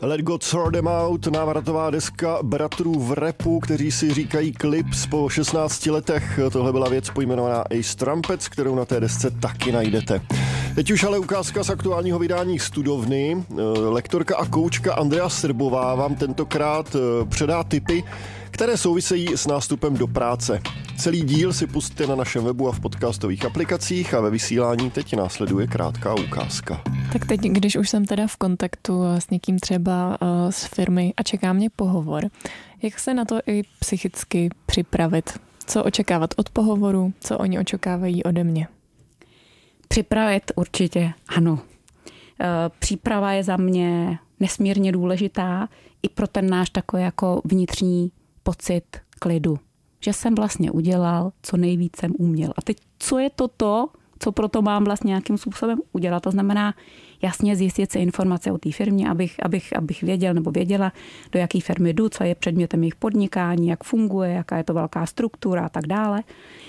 Let God Sort Them Out, návratová deska bratrů v rapu, kteří si říkají Clips po 16 letech. Tohle byla věc pojmenovaná Ace Trumpets, kterou na té desce taky najdete. Teď už ale ukázka z aktuálního vydání Studovny. Lektorka a koučka Andrea Srbová vám tentokrát předá tipy, které souvisejí s nástupem do práce. Celý díl si pusťte na našem webu a v podcastových aplikacích a ve vysílání teď následuje krátká ukázka. Tak teď, když už jsem teda v kontaktu s někým třeba z firmy a čeká mě pohovor, jak se na to i psychicky připravit? Co očekávat od pohovoru? Co oni očekávají ode mě? Připravit určitě ano. Příprava je za mě nesmírně důležitá i pro ten náš takový jako vnitřní pocit klidu. Že jsem vlastně udělal, co nejvíc jsem uměl. A teď, co je to, co proto mám vlastně nějakým způsobem udělat? To znamená jasně zjistit si informace o té firmě, abych věděl nebo věděla, do jaké firmy jdu, co je předmětem jejich podnikání, jak funguje, jaká je to velká struktura a tak dále.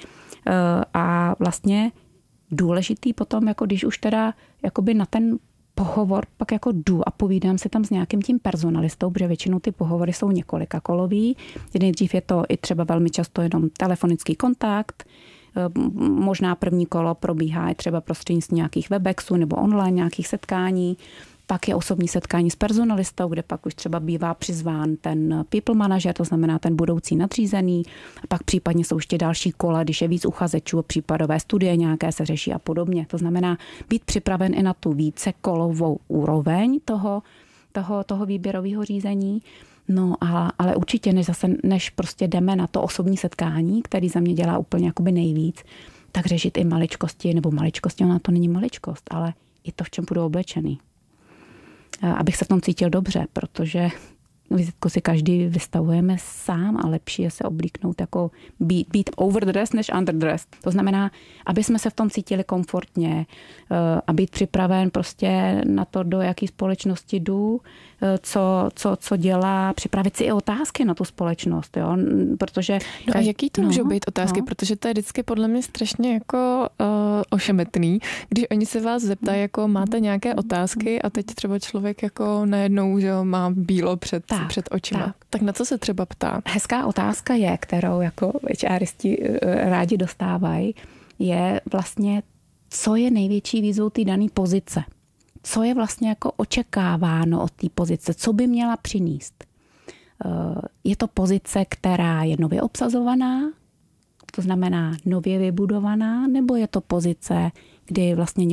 A vlastně důležitý potom, jako když už teda jakoby na ten pohovor pak jako jdu a povídám si tam s nějakým tím personalistou, protože většinou ty pohovory jsou několikakolový. Nejdřív je to i třeba velmi často jenom telefonický kontakt, možná první kolo probíhá i třeba prostřednictvím nějakých webexů nebo online nějakých setkání. Pak je osobní setkání s personalistou, kde pak už třeba bývá přizván ten people manager, to znamená ten budoucí nadřízený. A pak případně jsou ještě další kola, když je víc uchazečů, případové studie nějaké se řeší a podobně. To znamená být připraven i na tu vícekolovou úroveň toho výběrového řízení. No ale určitě než prostě jdeme na to osobní setkání, který za mě dělá úplně jakoby nejvíc, tak řešit i maličkosti, ona to není maličkost, ale i to, v čem budu oblečený. Abych se v tom cítil dobře, protože vizitku si každý vystavujeme sám a lepší je se oblíknout jako být overdressed než underdressed. To znamená, aby jsme se v tom cítili komfortně a být připraven prostě na to, do jaký společnosti jdu, co dělá, připravit si i otázky na tu společnost, jo, protože... No a jaký to můžou být otázky, protože to je vždycky podle mě strašně jako ošemetný, když oni se vás zeptají, jako máte nějaké otázky a teď třeba člověk jako najednou, že má bílo před očima. Tak na co se třeba ptá? Hezká otázka je, kterou jako HRisti rádi dostávají, je vlastně, co je největší výzvou té dané pozice. Co je vlastně jako očekáváno od té pozice, co by měla přinést. Je to pozice, která je nově obsazovaná, to znamená nově vybudovaná, nebo je to pozice, kdy vlastně